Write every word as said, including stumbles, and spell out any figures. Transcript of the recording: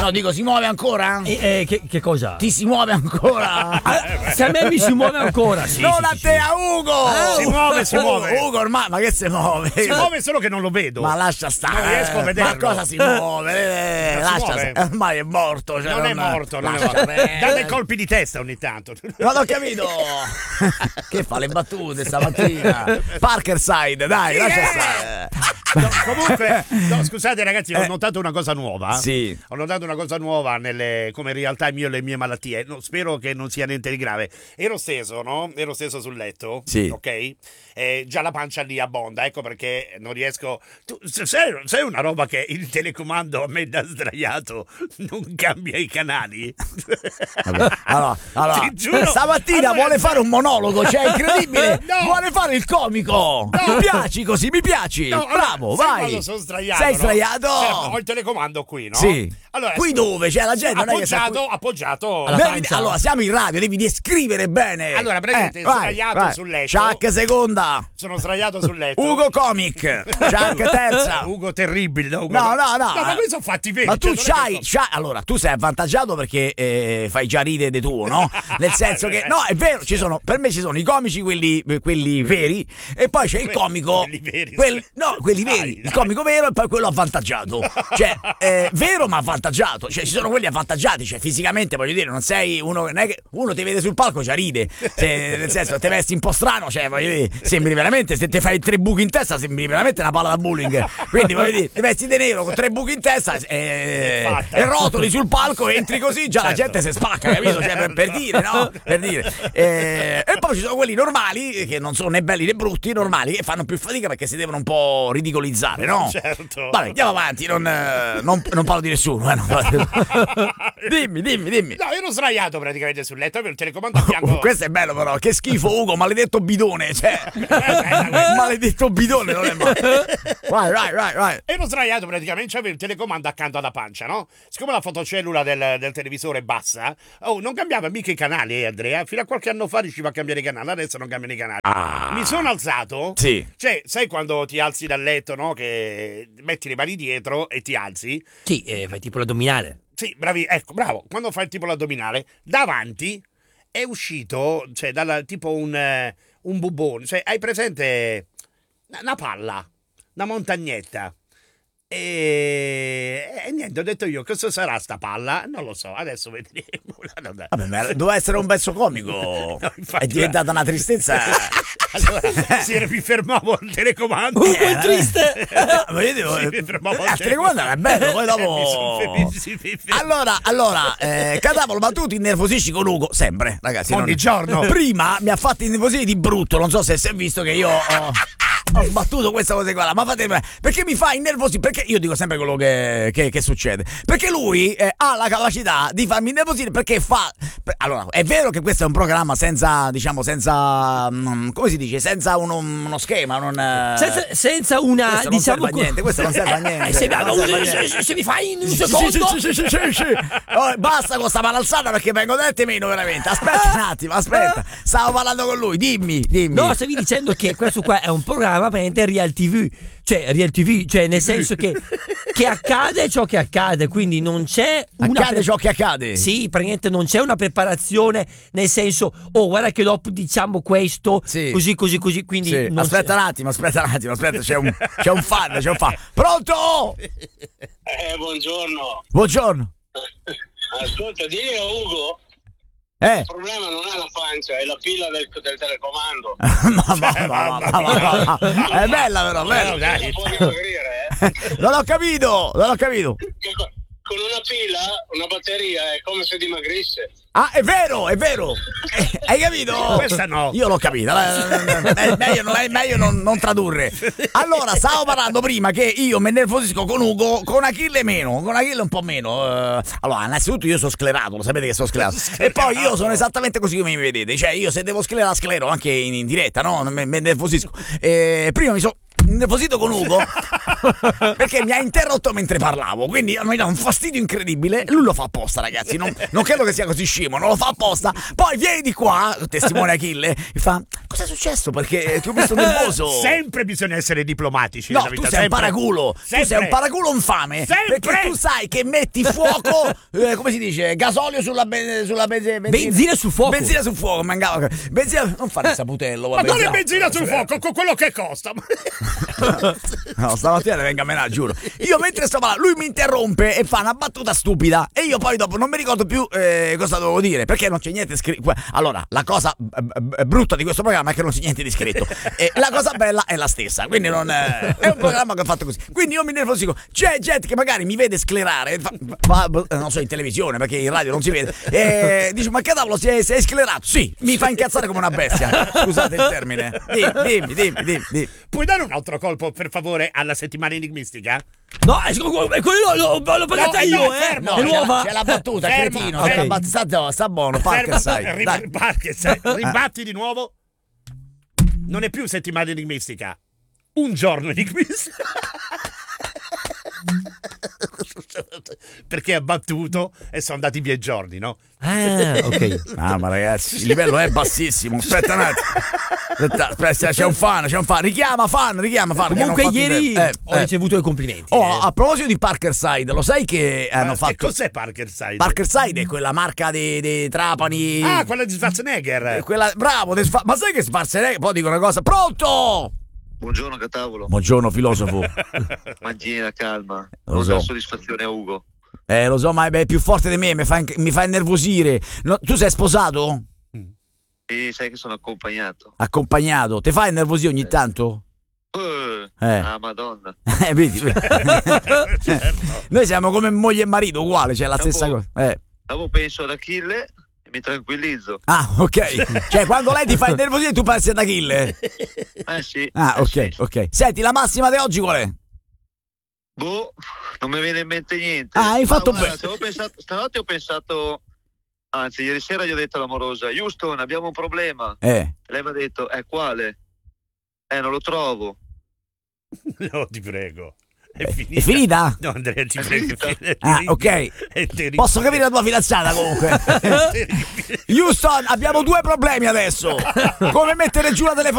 No, dico, si muove ancora? Eh, eh, che, che cosa? Ti si muove ancora? Ah, se a me mi si muove ancora, sì. Non sì, a sì, te, sì. a Ugo! Ah, si muove, si muove. Ugo ormai, ma che si muove? Si muove solo che non lo vedo. Ma lascia stare. Non riesco a eh. vederlo. Ma cosa si muove? Eh, Non si lascia muove. stare. Ormai è morto. Cioè Non è morto, non è lascia morto. perdere. Dà dei colpi di testa ogni tanto. Non ho capito. Che fa le battute stamattina? Parkerside, dai, Sì, lascia eh. stare. No, comunque, no, scusate ragazzi, ho notato una cosa nuova. Sì. Ho notato una cosa nuova nelle, come real time io e le mie malattie. No, spero che non sia niente di grave. Ero steso, no? Ero steso sul letto. Sì. Ok? Eh, già la pancia lì abbonda, ecco perché non riesco. Tu, sai, sai una roba che il telecomando a me da sdraiato non cambia i canali? Vabbè, allora, allora, Ti giuro. stamattina Allora- vuole fare un monologo, cioè incredibile. No. Vuole fare il comico. No. Mi piaci così, mi piaci. No, allora, Bravo, sai vai. quando sono sdraiato, Sei no? sdraiato? Cioè, ho il telecomando qui, no? Sì. Allora, qui scusa, dove? Cioè la gente non è che sta appoggiato, qui- appoggiato. Alla Devi- pancia. allora, siamo in radio, devi descrivere bene. Allora, praticamente vai, sdraiato vai. sul letto. Chuck seconda. Sono sdraiato sul letto. Ugo comic. Chuck terza. Ugo terribile, no? Ugo- No, no, no. No, ma qui sono fatti veri. Ma tu cioè, non è c'hai, che c'hai- allora, tu sei avvantaggiato perché eh, fai già ride di tuo, no? Nel senso che, no, è vero, ci sono, per me ci sono i comici, quelli, quelli veri, e poi c'è il Que- comico, quelli veri, quelli- sì. no, quelli Dai, veri, dai. il comico vero e poi quello avvantaggiato. Cioè, eh, vero ma avvantaggiato, cioè ci sono quelli avvantaggiati, cioè fisicamente, voglio dire, non sei uno, non è che uno ti vede sul palco già ride, se, nel senso, te vesti un po' strano, cioè, voglio dire, sembri veramente, se ti fai tre buchi in testa, sembri veramente una palla da bowling. Quindi, voglio dire, ti vesti di nero con tre buchi in testa eh, Fatta. e rotoli sul palco, entri così, già la Certo. gente si spacca, capito? Cioè, per, per dire, no? Per dire. Eh, e poi ci sono quelli normali, che non sono né belli né brutti, normali, che fanno più fatica perché si devono un po' ridicolizzare, no? Certo. Vabbè, andiamo avanti, non, eh, non, non parlo di nessuno. Eh, non parlo di- dimmi, dimmi, dimmi. No, ero sdraiato praticamente sul letto, avevo il telecomando a fianco. Questo è bello però, che schifo Ugo, maledetto bidone, cioè, maledetto bidone, non è male. Vai, vai, vai, vai. Ero sdraiato praticamente, c'avevo il telecomando accanto alla pancia, no? Siccome la fotocellula del, del televisore è bassa, oh, non cambiava mica i canali, eh, Andrea. Fino a qualche anno fa riusciva a cambiare i canali, adesso non cambiano i canali. Ah. Mi sono alzato. Sì. Cioè, sai quando ti alzi dal letto, no? Che metti le mani dietro e ti alzi? Sì, eh, fai tipo l'addominale. Sì, bravi, ecco, bravo. Quando fai tipo l'addominale, davanti è uscito, cioè, dalla, tipo un, eh, un bubone. Cioè, hai presente una palla, una montagnetta. E... e niente, ho detto io, cosa sarà sta palla? Non lo so, adesso vedremo. Vabbè, ma doveva essere un pezzo comico. No, infatti, È diventata una tristezza. Allora, sì, mi fermavo al telecomando. Uh, è triste. Eh, ma io devo- Sì, mi fermavo eh, il telecomando era bello, poi dopo. Mi son- mi- mi- mi- Allora, allora, eh, Cadavolo, ma tu ti innervosisci con Ugo? Sempre, ragazzi. Ogni non- giorno. Prima mi ha fatto innervosire di brutto, non so se si è visto che io ho, ho sbattuto questa cosa qua, ma fate perché mi fa innervosire? Perché io dico sempre quello che, che, che succede. Perché lui eh, ha la capacità di farmi innervosire perché fa. per- Allora, è vero che questo è un programma senza, diciamo, senza. mm, come si dice? Senza uno, uno schema, non. eh, Senza, senza una, questo non diciamo. serve a niente, questo non serve a niente. Eh, se, non ma- serve a se- niente. se- se mi fai in un Sì, sì, secondo. sì, sì, sì, sì, sì. Oh, basta con sta mano alzata perché vengo da te meno veramente. Aspetta un attimo, aspetta. Stavo parlando con lui, dimmi, dimmi. No, stavi dicendo che questo qua è un programma praticamente Real ti vu, cioè Real ti vu, cioè nel senso che, che accade ciò che accade, quindi non c'è una Accade pre- ciò che accade. Sì, praticamente non c'è una preparazione, nel senso, oh guarda che dopo diciamo questo, Sì. così così così, quindi Sì, non aspetta c'è- un attimo, aspetta un attimo, aspetta, c'è un, c'è un fan, c'è un fan. Pronto? Eh, buongiorno. Buongiorno. Ascolta, dile a Ugo, Eh. il problema non è la pancia, è la pilla del, del telecomando. ma, ma, ma, ma, ma, ma. È bella però, bella. dai. Non può dimagrire, eh? Non ho capito, non ho capito. Che co- Con una pila, una batteria, è come se dimagrisse. Ah, è vero, è vero. Eh, hai capito? Questa no. Io l'ho capita. È meglio, non, è meglio non, non tradurre. Allora, stavo parlando prima che io mi nervosisco con Ugo, con Achille meno, con Achille un po' meno. Eh, allora, innanzitutto io sono sclerato, lo sapete che sono sclerato. E poi io sono esattamente così come mi vedete. Cioè, io se devo sclerare, sclero anche in, in diretta, no? Mi, mi nervosisco. Eh, prima mi sono innervosito con Ugo perché mi ha interrotto mentre parlavo, quindi mi dà un fastidio incredibile. Lui lo fa apposta, ragazzi, non, non credo che sia così scemo, non lo fa apposta. Poi vieni di qua, testimone Achille, mi fa: cosa è successo? Perché ti ho visto nervoso. Sempre bisogna essere diplomatici No, nella tu vita, sei sempre. un paraculo, Sempre. tu sei un paraculo infame. Sempre. Perché tu sai che metti fuoco, eh, come si dice, gasolio sulla, ben, sulla benze- benzina. Benzina sul fuoco. Benzina sul fuoco, mangava. Benzina, non fare il saputello. Ma vabbè, non è già. benzina sul fuoco, con quello che costa. No, stamattina ne venga a menare, giuro. Io mentre stavo là, lui mi interrompe e fa una battuta stupida e io poi dopo non mi ricordo più eh, cosa dovevo dire, perché non c'è niente scritto. Allora, la cosa b- b- brutta di questo programma è che non c'è niente di scritto e la cosa bella è la stessa, quindi non è, è un programma che ho fatto così. Quindi io mi nervosico. C'è gente che magari mi vede sclerare, fa, fa, non so, in televisione, perché in radio non si vede, e dice: ma che cavolo, sei, sei sclerato? Sì, mi fa incazzare come una bestia. Scusate il termine. Dimmi, dimmi, dimmi, dimmi, dimmi. Puoi dare un altro colpo, per favore, alla settimana enigmistica? No, è quello l'ho, l'ho pagata No, io, no, eh. fermo. È No, c'è nuova. la, c'è la battuta, Fermo, cretino. ok. c'è la bat- sta, sta buono, Parker, sai. Ri- Dai. Parker, sai. Ribatti di nuovo. Non è più settimana enigmistica. Un giorno enigmistica. Perché ha battuto e sono andati via i giorni, no? Ah, ok. Ah, ma ragazzi, il livello è bassissimo. Aspetta un attimo. Aspetta, aspetta, c'è un fan, c'è un fan. Richiama fan, richiama fan. che Comunque hanno fatto ieri il- eh, ho eh. ricevuto i complimenti. Oh, eh. a proposito di Parkerside, lo sai che hanno Ma fatto. Che cos'è Parker Side? Parkerside è quella marca dei, dei trapani. Ah, quella di Schwarzenegger. Quella, bravo, dei sfa- ma sai che Schwarzenegger. Poi dico una cosa. Pronto! Buongiorno Catavolo, Buongiorno, filosofo. mantieni la calma, Lo non so. do soddisfazione a Ugo. Eh, lo so, ma è più forte di me, mi fa, mi fa innervosire. No, tu sei sposato? E sai che sono accompagnato. Accompagnato? Ti fa innervosire ogni tanto? Eh, Eh. Ah, madonna. Eh, vedi, vedi. Noi siamo come moglie e marito, uguale, cioè la Dopo- stessa cosa. Eh. Dopo penso ad Achille e mi tranquillizzo. Ah, ok. Cioè, quando lei ti fa innervosire, tu pensi ad Achille? Eh sì. Ah, eh ok, sì. ok. Senti, la massima di oggi qual è? Boh, non mi viene in mente niente. Ah, hai fatto Ma guarda, bene. stavo pensato- Stanotte ho pensato, anzi ieri sera gli ho detto all'amorosa: Houston, abbiamo un problema. Eh. Lei mi ha detto: eh, quale? Eh, non lo trovo. No, ti prego. È finita. È finita? No, Andrea, ti È prego. finita? Ti Ah, rinvio. ok. E ti rinvio. Posso capire la tua fidanzata comunque. Ti rinvio. Houston, abbiamo due problemi adesso. Come mettere giù la telefonata?